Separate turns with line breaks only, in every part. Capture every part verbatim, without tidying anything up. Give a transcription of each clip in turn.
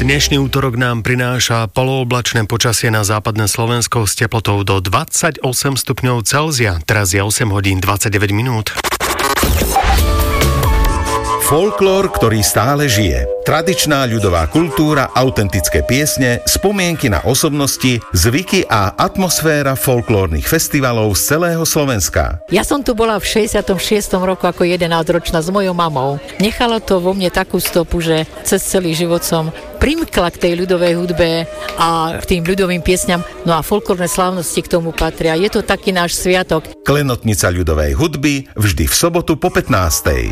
Dnešný útorok nám prináša polooblačné počasie na západné Slovensko s teplotou do dvadsaťosem stupňov Celzia. Teraz je osem hodín dvadsaťdeväť minút.
Folklór, ktorý stále žije. Tradičná ľudová kultúra, autentické piesne, spomienky na osobnosti, zvyky a atmosféra folklórnych festivalov z celého Slovenska.
Ja som tu bola v šesťdesiatom šiestom roku ako jedenásťročná s mojou mamou. Nechalo to vo mne takú stopu, že cez celý život som primkla k tej ľudovej hudbe a k tým ľudovým piesňam. No a folklórne slávnosti k tomu patria. Je to taký náš sviatok.
Klenotnica ľudovej hudby vždy v sobotu po pätnástej.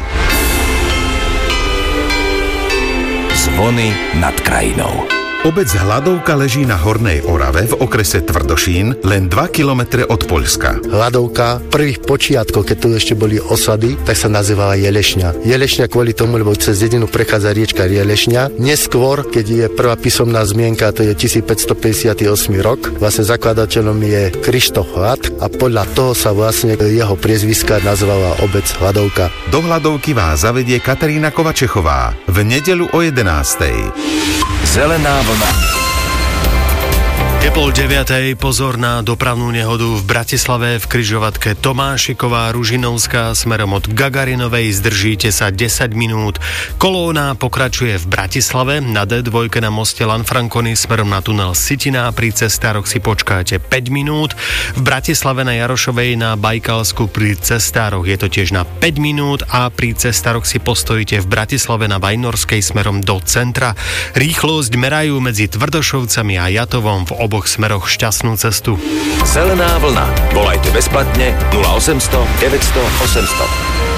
Zvony nad krajinou.
Obec Hladovka leží na Hornej Orave v okrese Tvrdošín, len dva kilometre od Poľska.
Hladovka prvých počiatkov, keď tu ešte boli osady, tak sa nazývala Jelešňa. Jelešňa kvôli tomu, lebo cez dedinu prechádza riečka Jelešňa. Neskôr, keď je prvá písomná zmienka, to je tisícpäťstopäťdesiatosem rok, vlastne zakladateľom je Krištof Hlad a podľa toho sa vlastne jeho priezviska nazvala obec Hladovka.
Do Hladovky vás zavedie Katarína Kovačechová v nedeľu o jedenástej.
Zelená vlna.
Je pol deviatej, pozor na dopravnú nehodu v Bratislave v križovatke Tomášiková Ružinovská smerom od Gagarinovej, zdržíte sa desať minút. Kolóna pokračuje v Bratislave, na dé dva na moste Lanfranconi smerom na tunel Sitina, pri cestároch si počkáte päť minút. V Bratislave na Jarošovej na Bajkalsku pri cestároch je to tiež na päť minút a pri cestároch si postojíte v Bratislave na Vajnorskej smerom do centra. Rýchlosť merajú medzi Tvrdošovcami a Jatovom v oboch smeroch šťastnú cestu.
Zelená vlna. Volajte bezplatne nula osemsto deväťsto osemsto.